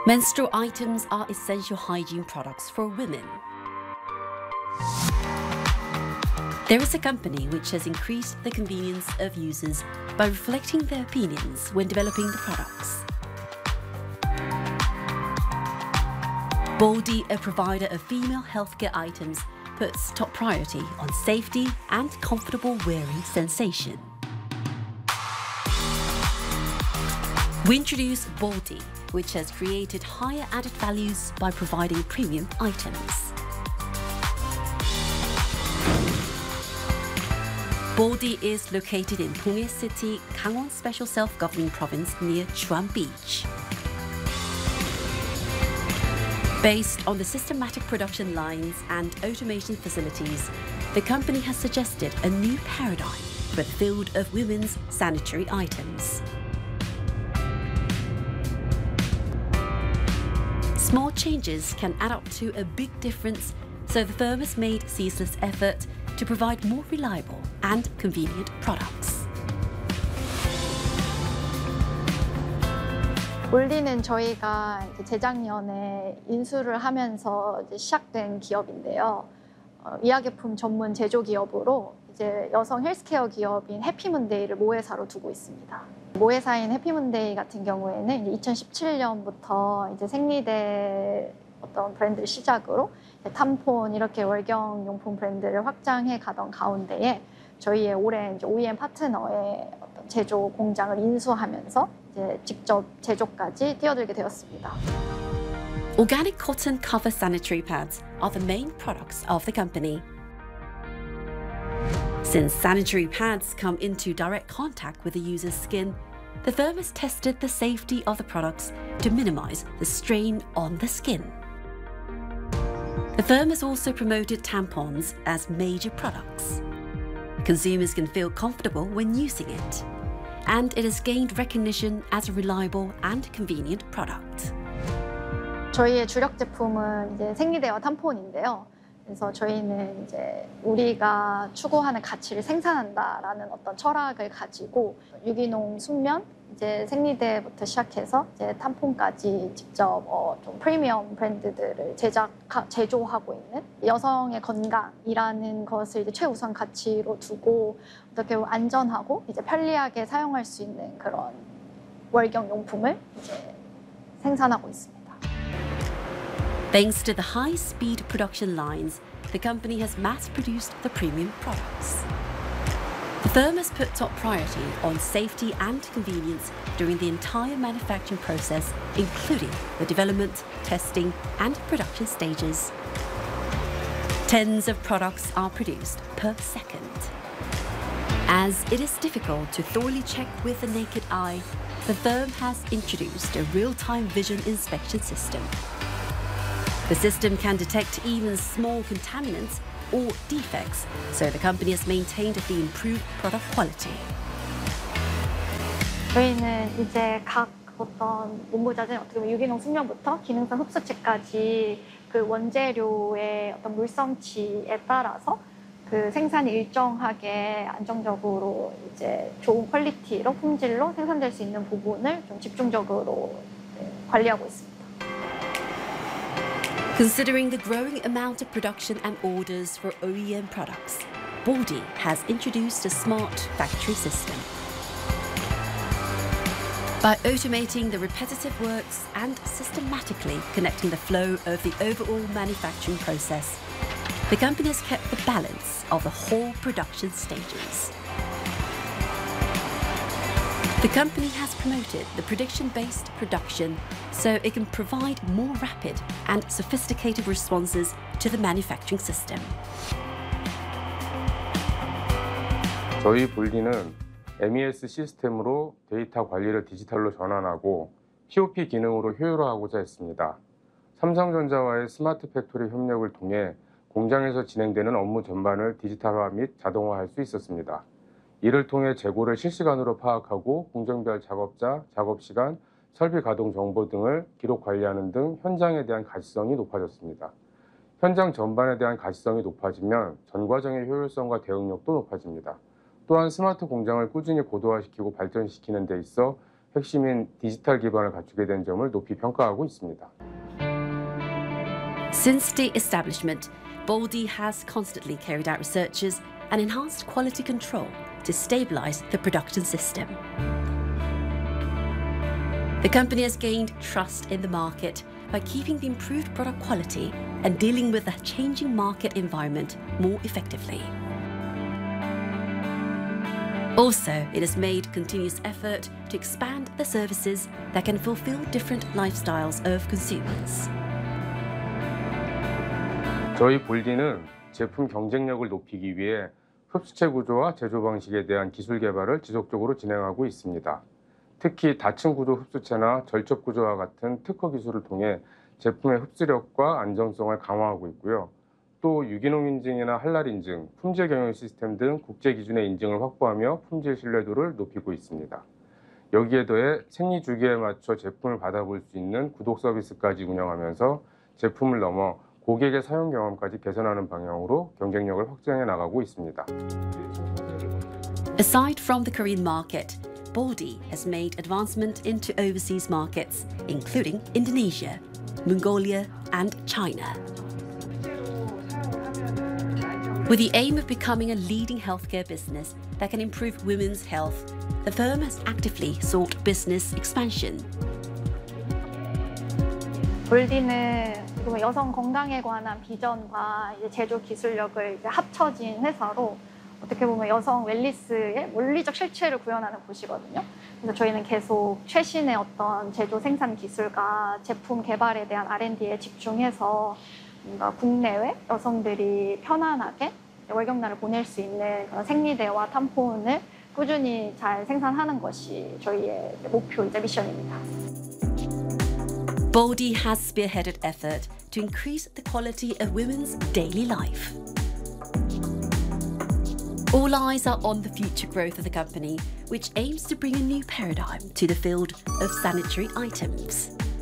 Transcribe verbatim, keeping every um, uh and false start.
Menstrual items are essential hygiene products for women. There is a company which has increased the convenience of users by reflecting their opinions when developing the products. Baldy, a provider of female healthcare items, puts top priority on safety and comfortable wearing sensation. We introduce Baldy, which has created higher added values by providing premium items. Baldy is located in Pune City, Gangwon Special Self-Governing Province near Chuan Beach. Based on the systematic production lines and automation facilities, the company has suggested a new paradigm for the field of women's sanitary items. Small changes can add up to a big difference, so the firm has made ceaseless effort to provide more reliable and convenient products. 볼디는 저희가 이제 재작년에 인수를 하면서 이제 시작된 기업인데요. 어, 의약용품 전문 제조 기업으로 이제 여성 헬스케어 기업인 해피문데이를 모회사로 두고 있습니다. 모회사인 해피문데이 같은 경우에는 이제 이천십칠 년부터 이제 생리대 어떤 브랜드를 시작으로 탐폰 이렇게 월경 용품 브랜드를 확장해 가던 가운데에 저희의 오랜 이제 오이엠 파트너의 어떤 제조 공장을 인수하면서 이제 직접 제조까지 뛰어들게 되었습니다. Organic cotton cover sanitary pads are the main products of the company. Since sanitary pads come into direct contact with the user's skin, the firm has tested the safety of the products to minimize the strain on the skin. The firm has also promoted tampons as major products. Consumers can feel comfortable when using it, and it has gained recognition as a reliable and convenient product. 저희의 주력 제품은 이제 생리대와 탐폰인데요. 그래서 저희는 이제 우리가 추구하는 가치를 생산한다라는 어떤 철학을 가지고 유기농 순면, 이제 생리대부터 시작해서 이제 탐폰까지 직접 어 좀 프리미엄 브랜드들을 제작 제조하고 있는 여성의 건강이라는 것을 이제 최우선 가치로 두고 어떻게 보면 안전하고 이제 편리하게 사용할 수 있는 그런 월경 용품을 이제 생산하고 있습니다. Thanks to the high-speed production lines, the company has mass-produced the premium products. The firm has put top priority on safety and convenience during the entire manufacturing process, including the development, testing, and production stages. Tens of products are produced per second. As it is difficult to thoroughly check with the naked eye, the firm has introduced a real-time vision inspection system. The system can detect even small contaminants or defects, so the company has maintained the improved product quality. 저희는 이제 각 어떤 문부자재 어떻게 보면 유기농 순면부터 기능성 흡수체까지 그 원재료의 어떤 물성치에 따라서 그 생산이 일정하게 안정적으로 이제 좋은 퀄리티로 품질로 생산될 수 있는 부분을 좀 집중적으로 관리하고 있습니다. Considering the growing amount of production and orders for O E M products, Baldy has introduced a smart factory system. By automating the repetitive works and systematically connecting the flow of the overall manufacturing process, the company has kept the balance of the whole production stages. The company has promoted the prediction-based production so it can provide more rapid and sophisticated responses to the manufacturing system. 저희 볼디는 엠이에스 시스템으로 데이터 관리를 디지털로 전환하고 피오피 기능으로 효율화하고자 했습니다. 삼성전자와의 스마트 팩토리 협력을 통해 공장에서 진행되는 업무 전반을 디지털화 및 자동화할 수 있었습니다. 이를 통해 재고를 실시간으로 파악하고 공정별 작업자, 작업시간, 설비 가동 정보 등을 기록 관리하는 등 현장에 대한 가시성이 높아졌습니다. 현장 전반에 대한 가시성이 높아지면 전 과정의 효율성과 대응력도 높아집니다. 또한 스마트 공장을 꾸준히 고도화시키고 발전시키는 데 있어 핵심인 디지털 기반을 갖추게 된 점을 높이 평가하고 있습니다. Since the establishment, Baldy has constantly carried out researches and enhanced quality control to stabilize the production system. The company has gained trust in the market by keeping the improved product quality and dealing with the changing market environment more effectively. Also, it has made continuous effort to expand the services that can fulfill different lifestyles of consumers. 저희 볼디는 제품 경쟁력을 높이기 위해 흡수체 구조와 제조 방식에 대한 기술 개발을 지속적으로 진행하고 있습니다. 특히 다층 구조 흡수체나 절첩 구조와 같은 특허 기술을 통해 제품의 흡수력과 안정성을 강화하고 있고요. 또 유기농 인증이나 할랄 인증, 품질 경영 시스템 등 국제 기준의 인증을 확보하며 품질 신뢰도를 높이고 있습니다. 여기에 더해 생리 주기에 맞춰 제품을 받아볼 수 있는 구독 서비스까지 운영하면서 제품을 넘어 고객의 사용 경험까지 개선하는 방향으로 경쟁력을 확장해 나가고 있습니다. Aside from the Korean market, Baldy has made advancement into overseas markets, including Indonesia, Mongolia, and China. With the aim of becoming a leading healthcare business that can improve women's health, the firm has actively sought business expansion. 볼디는 여성 건강에 관한 비전과 이제 제조 기술력을 이제 합쳐진 회사로 어떻게 보면 여성 웰니스의 원리적 실체를 구현하는 곳이거든요. 그래서 저희는 계속 최신의 어떤 제조 생산 기술과 제품 개발에 대한 알 앤 디에 집중해서 뭔가 국내외 여성들이 편안하게 월경란을 보낼 수 있는 그런 생리대와 탐폰을 꾸준히 잘 생산하는 것이 저희의 목표이자 미션입니다. Baldy has spearheaded effort to increase the quality of women's daily life. All eyes are on the future growth of the company, which aims to bring a new paradigm to the field of sanitary items.